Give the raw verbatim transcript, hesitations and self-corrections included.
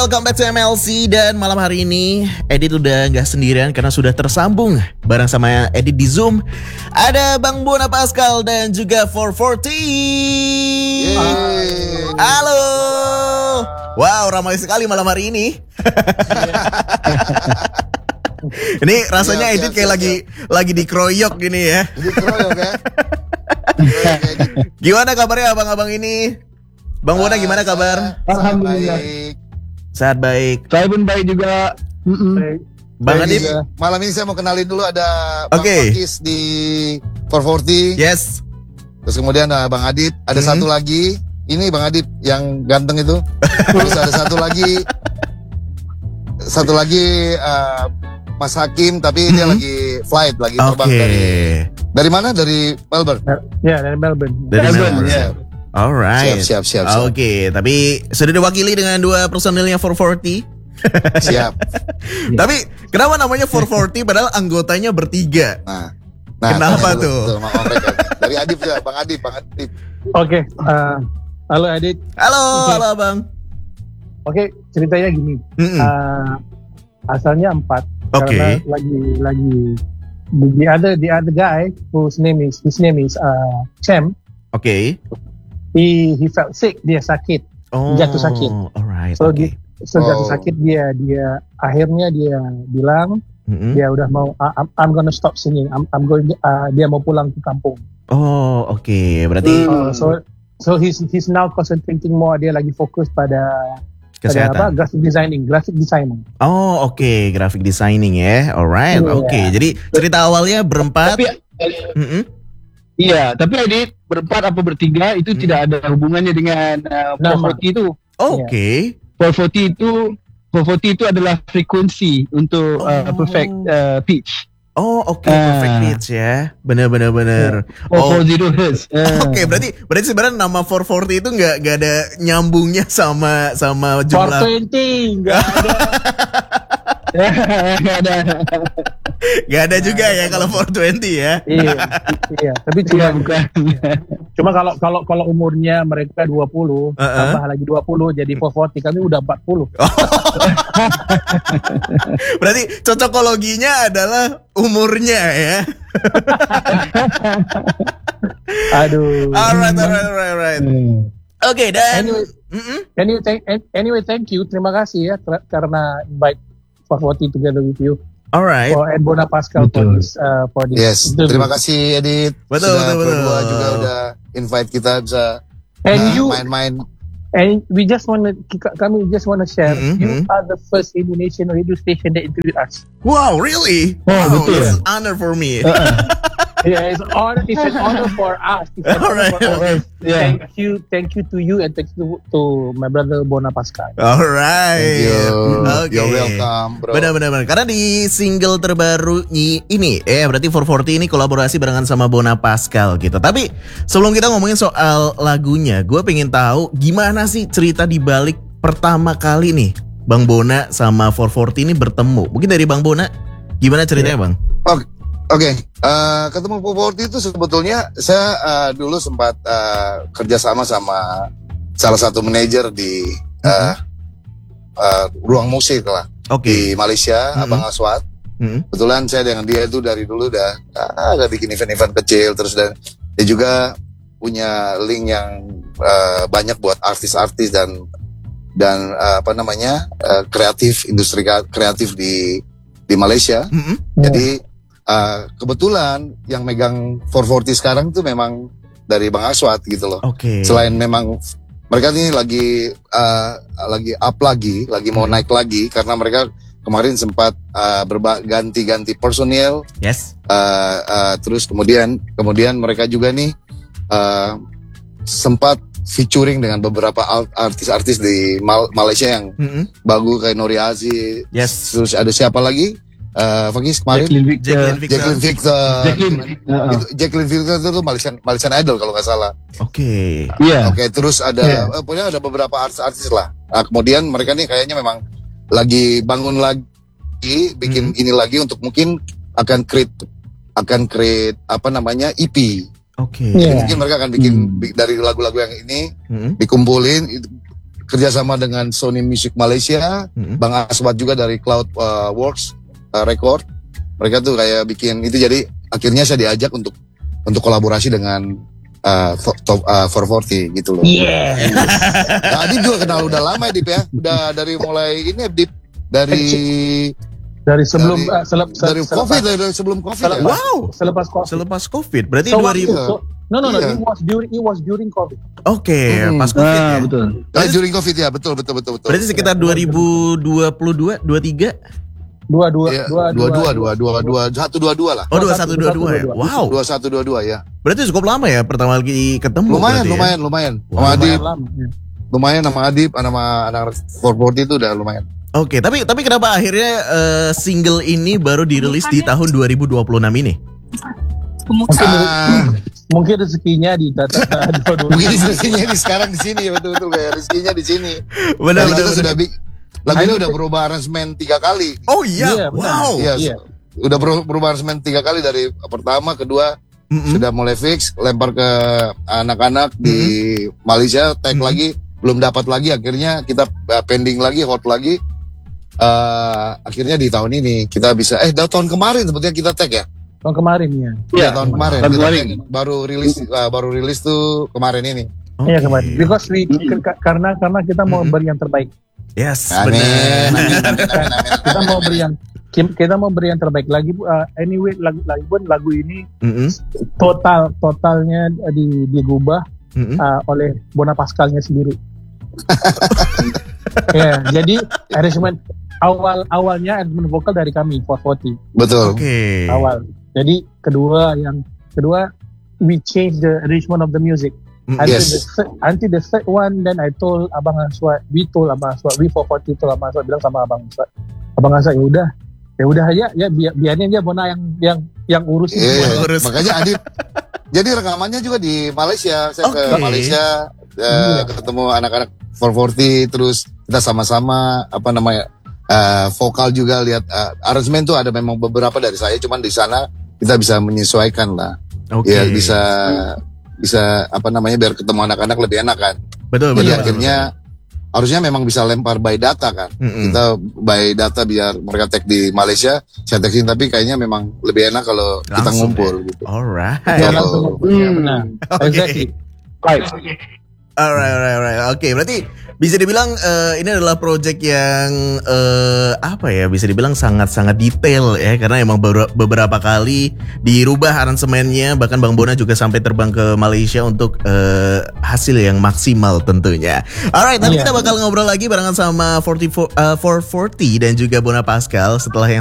welcome back to M L C. Dan malam hari ini Edit udah gak sendirian karena sudah tersambung bareng sama Edit di Zoom. Ada Bang Bona Pascal dan juga four forty. Yeay. Halo. Wow, ramai sekali malam hari ini. Ini rasanya siap, Edit siap, kayak siap, lagi siap. lagi dikeroyok gini ya. Dikeroyok ya. Gimana kabarnya abang-abang ini? Bang Bona gimana kabar? Alhamdulillah. Baik. Sehat baik. Saya pun baik juga. Mm-mm. Bang Jadi, Adit? malam ini saya mau kenalin dulu ada Bang Oke. Pakis di four forty. Yes. Terus kemudian ada Bang Adit. Ada Hmm. satu lagi. Ini Bang Adit yang ganteng itu. Terus ada satu lagi. Satu lagi uh, Mas Hakim. Tapi dia Hmm. lagi flight. Lagi Oke. terbang dari... Dari mana? Dari Melbourne? Ya, dari Melbourne. Dari Melbourne, Melbourne. ya. Alright. Siap, siap, siap, siap. Oke, tapi sudah diwakili dengan dua personilnya four forty. Siap. Tapi kenapa namanya four forty padahal anggotanya bertiga? Nah. Nah, Kenapa tanya dulu, tuh? tuh, sama mereka. Dari Adip ya, Bang Adip, Bang Adip. Oke, eh, halo Adit. Halo, Oke. halo Bang. Oke, ceritanya gini. Mm-mm. Eh, asalnya empat. Oke. Karena lagi lagi the, the other the other guy whose name is his name is uh, Cem. Oke. He he felt sick. Dia sakit. Oh, Jatuh sakit. Alright. So Oke. di so jatuh Oh. sakit dia dia akhirnya dia bilang Mm-mm. dia udah mau "I- I'm, I'm gonna stop singing. I'm I'm going uh, dia mau pulang ke kampung. Oh, oke. Berarti Uh, so so he's he's now concentrating more. Dia lagi fokus pada pada apa? kesehatan. Graphic designing, graphic designer. Oh, oke. Graphic designing ya. Alright. Iya. Oke. Jadi cerita awalnya berempat. Tapi Mm-mm. iya, tapi Adit berempat apa bertiga itu Hmm. tidak ada hubungannya dengan uh, Nama. four forty itu. Oke. four forty itu four forty itu adalah frekuensi untuk uh, Oh. perfect uh, pitch. Oh, oke. Ah. Perfect pitch ya. Bener, bener, bener. Oh. four forty hertz. Uh. Oke, berarti berarti sebenarnya nama four forty itu nggak nggak ada nyambungnya sama sama four jumlah. twenty enggak ada. Nggak ada. Nggak ada juga ya kalau four twenty ya. Iya, iya. Tapi Iya, cuma bukan. cuma kalau kalau kalau umurnya mereka dua puluh, Uh-uh. tambah lagi dua puluh jadi four forty, kami udah empat puluh. Berarti cocokologinya adalah umurnya ya. Aduh. Alright, alright, alright, alright. Hmm. Oke, dan Anyway, Mm-mm. anyway, thank, anyway, thank you. Terima kasih ya ter- karena invite four forty together with you Alright. for and Bona Pascal for Betul. this uh, for this. Yes, interview. terima kasih Edit. Betul, Sudah betul, betul. berdua juga udah invite kita bisa And uh, you main-main. and we just want to kami just want to share. Mhm, You mhm. are the first Indonesian radio station that interviewed us. Wow, really? Oh, Wow, betul. it's an honor for me. Yeah, it's honor. It's an honor for us. It's an honor Alright, for us. Yeah. Thank you, thank you to you, and thank you to my brother Bona Pascal. Alright. Thank you. Oke. You're welcome, bro. Benar, benar, benar. Karena di single terbaru i- ini, eh berarti four forty ini kolaborasi barengan sama Bona Pascal gitu. Tapi sebelum kita ngomongin soal lagunya, gue pengen tahu gimana sih cerita di balik pertama kali nih Bang Bona sama four forty ini bertemu. Mungkin dari Bang Bona, gimana ceritanya Bang? Oke, oke. Eh, ketemu four forty itu sebetulnya saya eh, dulu sempat eh, kerjasama sama salah satu manajer di eh, eh, ruang musik lah Oke. di Malaysia, Mhm. Abang Aswad. Mm-mm. Kebetulan saya dengan dia itu dari dulu udah ah, udah bikin event-event kecil, terus dan dia juga punya link yang eh, banyak buat artis-artis dan dan eh, apa namanya eh, kreatif, industri kreatif di di Malaysia. Mm-mm. Jadi uh, kebetulan yang megang four forty sekarang tuh memang dari Bang Aswad gitu loh. Oke. Selain memang mereka ini lagi uh, lagi up lagi, lagi mau Hmm. naik lagi karena mereka kemarin sempat uh, berba- ganti-ganti personil. Yes. Uh, uh, terus kemudian kemudian mereka juga nih uh, sempat featuring dengan beberapa al- artis-artis di Mal- Malaysia yang Mm-mm. bagus kayak Nori Aziz. Yes. Terus ada siapa lagi? Uh, Fakis kemarin. Jacqueline Victor. Jacqueline Victor. Jacqueline Victor. Jacqueline. Uh-uh. Itu Jacqueline Victor itu tuh Malaysian Malaysian Idol kalau nggak salah. Oke. Iya. Oke, terus ada Iya. eh, pokoknya ada beberapa artis-artis lah. Nah, kemudian mereka nih kayaknya memang lagi bangun lagi, bikin Hmm. ini lagi untuk mungkin akan create akan create apa namanya E P. Oke. Iya. Mungkin mereka akan bikin Hmm. bi- dari lagu-lagu yang ini Mm-mm. dikumpulin itu kerjasama dengan Sony Music Malaysia, Mm-mm. Bang Aswad juga dari Cloud uh, Works uh, Record. Mereka tuh kayak bikin itu, jadi akhirnya saya diajak untuk untuk kolaborasi dengan uh, fo- top uh, four forty gitu loh. Yeah. Nah, Adib juga kenal udah lama ya Dip ya. Udah dari mulai ini ya, Dip dari Dari sebelum dari, uh, selep, se- dari selepas- COVID dari sebelum COVID ya. selepas- Wow. Selepas COVID. Selepas COVID. Berarti So, dua ribu. Iya. so, no no no, Iya. it was during it was during COVID. Oke, Hmm. pas COVID Ah, ya. betul. Ah, during COVID ya, betul betul betul betul. Berarti sekitar dua ribu dua puluh dua, dua puluh tiga. Dua dua Iya, dua dua dua dua dua dua satu dua dua lah. Oh, dua satu dua dua ya. Wow. Dua satu dua dua ya. Berarti cukup lama ya pertama kali ketemu. Lumayan berarti ya? lumayan lumayan. Wah, Sama Adib, Lumayan lama, ya. lumayan sama Adib, sama anak four forty itu udah lumayan. Oke, tapi tapi kenapa akhirnya eh, single ini baru dirilis di tahun dua ribu dua puluh enam ini? Mungkin Ah, mungkin rezekinya di data dua dua. mungkin rezekinya di sekarang di sini ya, betul betul kayak rezekinya di sini. Benar Dan benar. kita benar. sudah bi- lagu ini udah berubah aransemen tiga kali. Oh iya. Iya, benar. Wow. Iya, Iya. udah beru- berubah aransemen tiga kali dari pertama, kedua Mm-mm. sudah mulai fix, lempar ke anak-anak di Malaysia, tag Mhm. lagi, belum dapat lagi, akhirnya kita uh, pending lagi, hot lagi. Uh, akhirnya di tahun ini kita bisa, eh dah tahun kemarin sebetulnya kita tag ya. Tahun kemarin ya. Iya, tahun kemarin. tahun Kita kemarin. tag, baru rilis uh, baru rilis tuh kemarin ini. Oke. Iya kemarin. Because we Mm-mm. ke- karena karena kita mau Mm-mm. beri yang terbaik. Yes, Amin. benar. Amin, amin, amin, amin. Kita mau beri yang kita mau beri yang terbaik lagi. Uh, anyway, lagu lagu pun lagu ini Mm-mm. total totalnya di digubah Mm-mm. uh, oleh Bona Pascalnya sendiri. Ya, jadi arrangement awal awalnya arrangement vokal dari kami four forty Betul. Oke. awal. Jadi kedua yang kedua we change the arrangement of the music. Mm, Until Yes. the third, until the third one, then I told Abang Aswad, we told Abang Aswad, we four forty told Abang Aswad, bilang sama Abang Aswad, Abang Aswad ya udah, ya udah aja, ya biar biarin dia Bona yang yang yang urusin Iya, semua. Urus. makanya Adib. Jadi rekamannya juga di Malaysia. Saya ke Oke. Malaysia, eh, Iya. ketemu anak-anak four forty, terus kita sama-sama apa namanya eh, vokal juga lihat uh, aransemen tuh ada memang beberapa dari saya, cuman di sana kita bisa menyesuaikan lah. Oke. Ya bisa bisa apa namanya biar ketemu anak-anak lebih enak kan. Betul Jadi betul. akhirnya harusnya memang bisa lempar by data kan. Mm-mm. Kita by data biar mereka tag di Malaysia, saya tag sini, tapi kayaknya memang lebih enak kalau kita Langsung ngumpul ya? gitu. Alright. Ya, Betul. langsung. Hmm. Ya, benar. Oke. Exactly. Right. Alright, alright, alright. Oke, berarti bisa dibilang eh, ini adalah project yang eh, apa ya? Bisa dibilang sangat-sangat detail ya, karena emang beber- beberapa kali dirubah aransemennya. Bahkan Bang Bona juga sampai terbang ke Malaysia untuk eh, hasil yang maksimal tentunya. Alright, nanti Iya. kita bakal ngobrol lagi barengan sama forty-four, eh, four forty dan juga Bona Pascal setelah yang